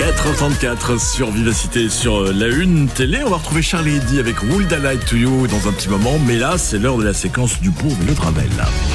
4h34 sur Vivacité, sur la une télé. On va retrouver Charlie Eddy avec Would I Lie to You dans un petit moment. Mais là, c'est l'heure de la séquence du beau vélo de Ravel.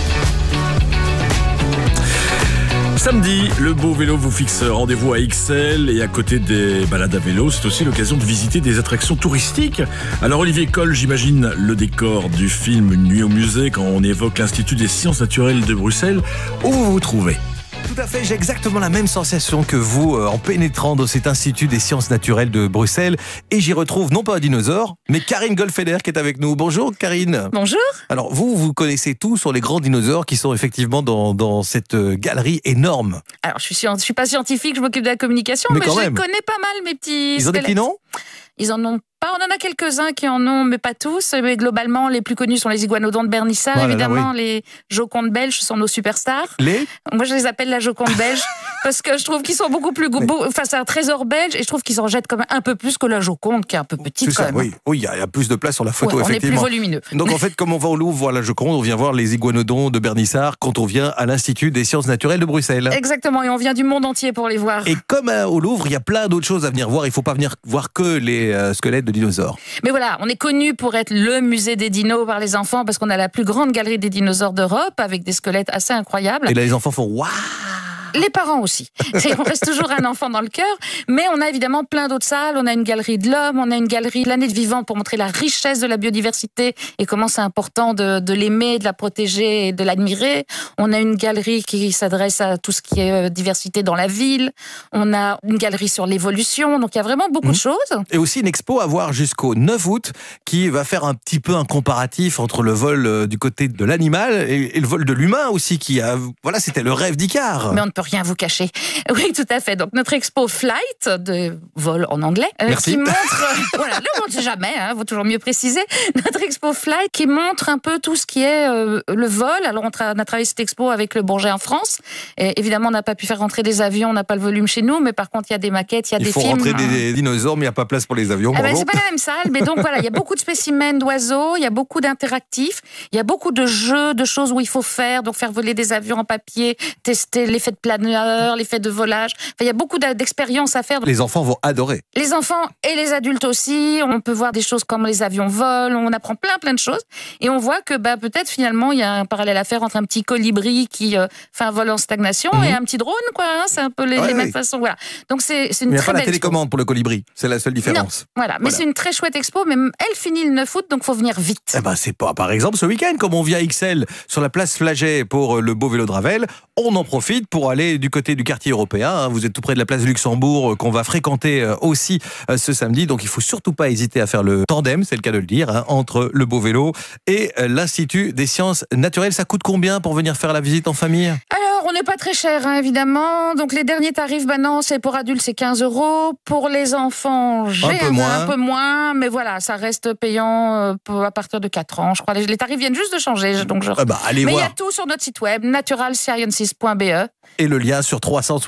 Samedi, le beau vélo vous fixe rendez-vous à Ixelles et à côté des balades à vélo, c'est aussi l'occasion de visiter des attractions touristiques. Alors Olivier Coll, j'imagine le décor du film Une nuit au musée quand on évoque l'Institut des sciences naturelles de Bruxelles. Où vous vous trouvez ? Tout à fait, j'ai exactement la même sensation que vous en pénétrant dans cet Institut des sciences naturelles de Bruxelles. Et j'y retrouve non pas un dinosaure, mais Karine Goldfeder qui est avec nous. Bonjour Karine. Bonjour. Alors vous connaissez tout sur les grands dinosaures qui sont effectivement dans cette galerie énorme. Alors je suis pas scientifique, je m'occupe de la communication, mais je connais pas mal mes petits Ils ont des petits noms ? Ils en ont pas, on en a quelques-uns qui en ont, mais pas tous. Mais globalement, les plus connus sont les iguanodons de Bernissart, évidemment. Oui. Les Jocondes belges sont nos superstars. Moi, je les appelle la Joconde belge parce que je trouve qu'ils sont beaucoup plus enfin, c'est un trésor belge et je trouve qu'ils en jettent quand même un peu plus que la Joconde, qui est un peu petite quand même. Oui, il y a plus de place sur la photo, effectivement. On est plus volumineux. Donc en fait, comme on va au Louvre voir la Joconde, on vient voir les iguanodons de Bernissart quand on vient à l'Institut des sciences naturelles de Bruxelles. Exactement, et on vient du monde entier pour les voir. Et comme au Louvre, il y a plein d'autres choses à venir voir. Il ne faut pas venir voir que les squelettes de dinosaures. Mais voilà, on est connu pour être le musée des dinos par les enfants parce qu'on a la plus grande galerie des dinosaures d'Europe avec des squelettes assez incroyables. Et là, les enfants font waouh. Les parents aussi. On reste toujours un enfant dans le cœur. Mais on a évidemment plein d'autres salles. On a une galerie de l'homme, on a une galerie Planète Vivante pour montrer la richesse de la biodiversité et comment c'est important de l'aimer, de la protéger et de l'admirer. On a une galerie qui s'adresse à tout ce qui est diversité dans la ville. On a une galerie sur l'évolution. Donc il y a vraiment beaucoup de choses. Et aussi une expo à voir jusqu'au 9 août qui va faire un petit peu un comparatif entre le vol du côté de l'animal et le vol de l'humain aussi c'était le rêve d'Icare. Mais on ne peut rien vous cacher. Oui, tout à fait. Donc, notre expo Flight, de vol en anglais, qui montre... voilà, là, on ne sait jamais, vaut toujours mieux préciser. Notre expo Flight qui montre un peu tout ce qui est le vol. Alors, on a travaillé cette expo avec le Bourget en France. Et évidemment, on n'a pas pu faire rentrer des avions, on n'a pas le volume chez nous, mais par contre, il y a des maquettes, il y a des films. Il faut rentrer des dinosaures, mais il n'y a pas place pour les avions. C'est pas la même salle, mais donc voilà, il y a beaucoup de spécimens d'oiseaux, il y a beaucoup d'interactifs, il y a beaucoup de jeux, de choses où il faut faire, donc faire voler des avions en papier, tester l'effet de planeur, l'effet de volage. Enfin, il y a beaucoup d'expériences à faire. Les enfants vont adorer. Les enfants et les adultes aussi. On peut voir des choses comme les avions volent. On apprend plein de choses. Et on voit que peut-être finalement, il y a un parallèle à faire entre un petit colibri qui fait un vol en stagnation et un petit drone, quoi. C'est un peu les mêmes façons. Voilà. Donc c'est une très belle. Il n'y a pas la télécommande pour le colibri. C'est la seule différence. Non. Voilà. Mais c'est une très chouette expo. Mais elle finit le 9 août, donc faut venir vite. C'est pas. Par exemple, ce week-end, comme on vient à Ixelles sur la place Flagey pour le beau vélo de Ravel, on en profite pour aller du côté du quartier européen. Vous êtes tout près de la place Luxembourg qu'on va fréquenter aussi ce samedi. Donc il faut surtout pas hésiter à faire le tandem, c'est le cas de le dire, entre le beau vélo et l'Institut des sciences naturelles. Ça coûte combien pour venir faire la visite en famille ? Alors, on n'est pas très cher, évidemment. Donc les derniers tarifs, non, c'est pour adultes, c'est 15 €. Pour les enfants, un peu moins. Mais voilà, ça reste payant à partir de 4 ans. Je crois les tarifs viennent juste de changer. Donc allez mais voir. il y a tout sur notre site web, naturalsciences.be. Et le lien sur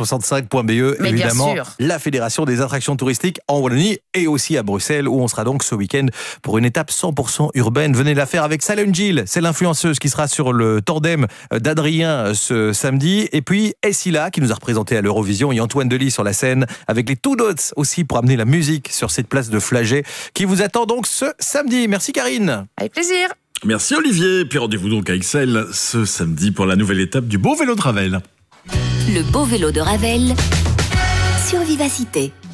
365.be, mais évidemment, la Fédération des attractions touristiques en Wallonie et aussi à Bruxelles, où on sera donc ce week-end pour une étape 100% urbaine. Venez la faire avec Salon Gilles, c'est l'influenceuse qui sera sur le tandem d'Adrien ce samedi. Et puis Essila, qui nous a représenté à l'Eurovision, et Antoine Delis sur la scène, avec les Two Dots aussi pour amener la musique sur cette place de Flagey, qui vous attend donc ce samedi. Merci Karine. Avec plaisir. Merci Olivier. Et puis rendez-vous donc à Ixelles ce samedi pour la nouvelle étape du beau vélo de Ravel. Le beau vélo de Ravel sur Vivacité.